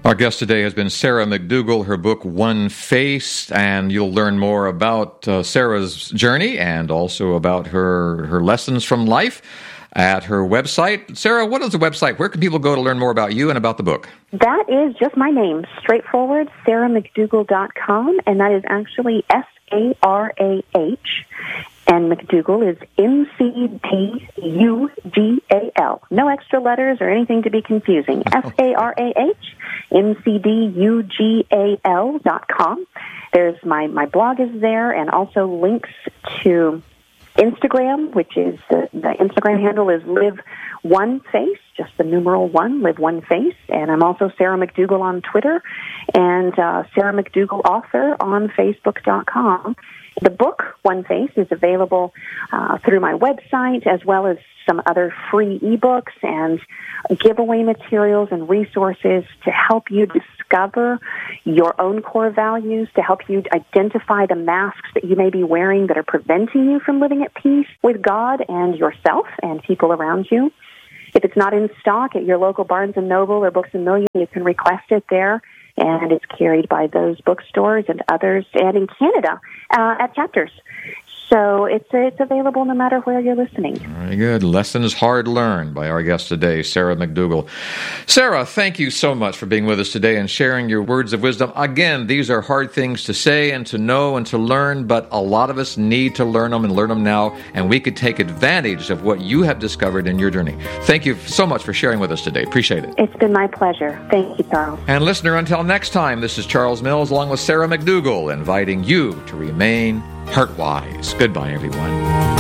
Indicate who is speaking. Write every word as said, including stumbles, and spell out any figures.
Speaker 1: Our guest today has been Sarah McDougall, her book, One Face, and you'll learn more about uh, Sarah's journey and also about her, her lessons from life at her website. Sarah, what is the website? Where can people go to learn more about you and about the book?
Speaker 2: That is just my name, straightforward, sarah mcdougall dot com, and that is actually S A R A H, and McDougall is M C D U G A L. No extra letters or anything to be confusing. S A R A H, M C D U G A L dot com. There's my, my blog is there, and also links to Instagram, which is the, the Instagram handle is Live One Face, just the numeral one, Live One Face. And I'm also Sarah McDougall on Twitter and uh, Sarah McDougall Author on Facebook dot com. The book, One Face, is available uh, through my website, as well as some other free ebooks and giveaway materials and resources to help you discover your own core values, to help you identify the masks that you may be wearing that are preventing you from living at peace with God and yourself and people around you. If it's not in stock at your local Barnes and Noble or Books A Million, you can request it there. And it's carried by those bookstores and others, and in Canada uh, at Chapters. So it's it's available no matter where you're listening.
Speaker 1: Very good. Lessons Hard Learned by our guest today, Sarah McDougall. Sarah, thank you so much for being with us today and sharing your words of wisdom. Again, these are hard things to say and to know and to learn, but a lot of us need to learn them and learn them now, and we could take advantage of what you have discovered in your journey. Thank you so much for sharing with us today. Appreciate it.
Speaker 2: It's been my pleasure. Thank you, Charles.
Speaker 1: And listener, until next time, this is Charles Mills along with Sarah McDougall, inviting you to remain heart-wise. Goodbye, everyone.